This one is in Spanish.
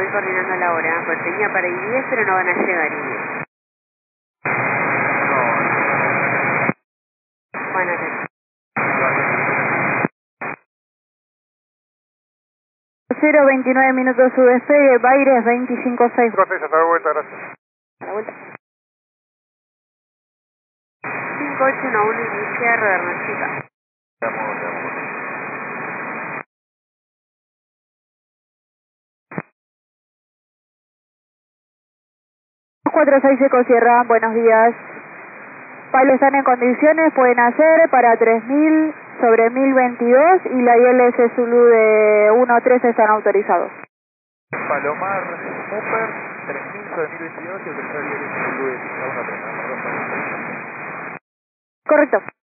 están coordinando la hora, pues tenía para I-10 pero no van a llegar I-10. Bueno, 029 minutos su despegue, Baires 25-6. Profe, hasta la vuelta, gracias. A la vuelta. 5811 inicia radar chica. Estamos. 46 Eco Sierra, buenos días. Pablo, están en condiciones, pueden hacer para 3000 sobre 1022 y la ILS Zulu de 1-3 están autorizados. Palomar, Mupper, 3000 sobre 1022 y autorizar el Zulu de 1 a 3. Correcto.